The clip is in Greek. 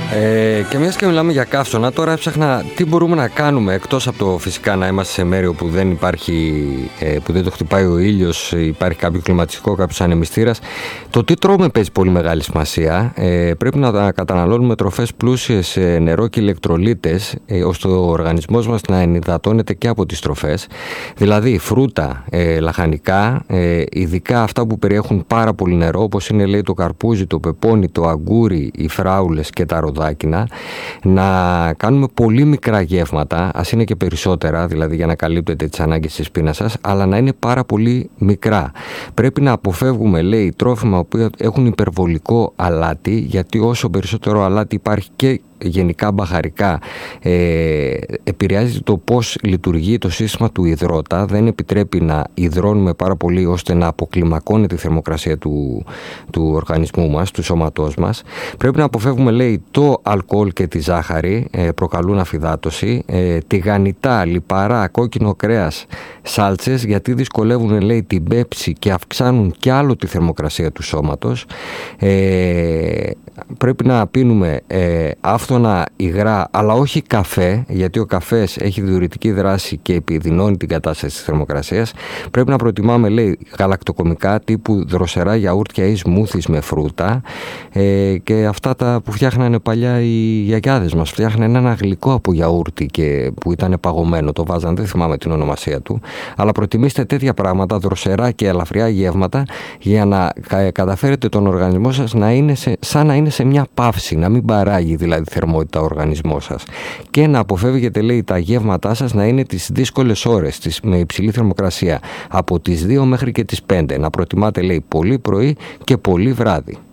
Και μιας και μιλάμε για καύσωνα, τώρα έψαχνα τι μπορούμε να κάνουμε εκτός από το φυσικά να είμαστε σε μέρη όπου δεν υπάρχει, που δεν το χτυπάει ο ήλιος, υπάρχει κάποιο κλιματιστικό, κάποιος ανεμιστήρας. Το τι τρώμε παίζει πολύ μεγάλη σημασία. Πρέπει να καταναλώνουμε τροφές πλούσιες σε νερό και ηλεκτρολίτες, ώστε ο οργανισμός μας να ενυδατώνεται και από τις τροφές. Δηλαδή φρούτα, λαχανικά, ειδικά αυτά που περιέχουν πάρα πολύ νερό, όπως είναι λέει το καρπούζι, το πεπόνι, το αγκούρι, οι φράουλες και τα ροδάκινα. Να κάνουμε πολύ μικρά γεύματα, ας είναι και περισσότερα, δηλαδή για να καλύπτετε τις ανάγκες της πείνας σας, αλλά να είναι πάρα πολύ μικρά. Πρέπει να αποφεύγουμε, λέει, τρόφιμα που έχουν υπερβολικό αλάτι, γιατί όσο περισσότερο αλάτι υπάρχει και γενικά μπαχαρικά, επηρεάζει το πώς λειτουργεί το σύστημα του υδρότα. Δεν επιτρέπει να υδρώνουμε πάρα πολύ ώστε να αποκλιμακώνει τη θερμοκρασία του οργανισμού μας, του σώματός μας. Πρέπει να αποφεύγουμε, λέει, το αλκοόλ και τη ζάχαρη, προκαλούν αφυδάτωση, τηγανιτά, λιπαρά, κόκκινο κρέας, σάλτσες, γιατί δυσκολεύουν, λέει, την πέψη και αυξάνουν κι άλλο τη θερμοκρασία του σώματος. Πρέπει να πίνουμε άφθονα υγρά, αλλά όχι καφέ, γιατί ο καφές έχει διουρητική δράση και επιδεινώνει την κατάσταση της θερμοκρασίας. Πρέπει να προτιμάμε, λέει, γαλακτοκομικά τύπου δροσερά γιαούρτια ή σμούθις με φρούτα, και αυτά τα που φτιάχνανε παλιά οι γιαγιάδες μας. Φτιάχνανε ένα γλυκό από γιαούρτι και που ήταν παγωμένο, το βάζαν, δεν θυμάμαι την ονομασία του, αλλά προτιμήστε τέτοια πράγματα, δροσερά και ελαφριά γεύματα, για να καταφέρετε τον οργανισμό σας να είναι σαν να είναι σε μια παύση, να μην παράγει δηλαδή θερμότητα ο οργανισμός σας, και να αποφεύγετε, λέει, τα γεύματά σας να είναι τις δύσκολες ώρες με υψηλή θερμοκρασία, από τις 2 μέχρι και τις 5. Να προτιμάτε, λέει, πολύ πρωί και πολύ βράδυ.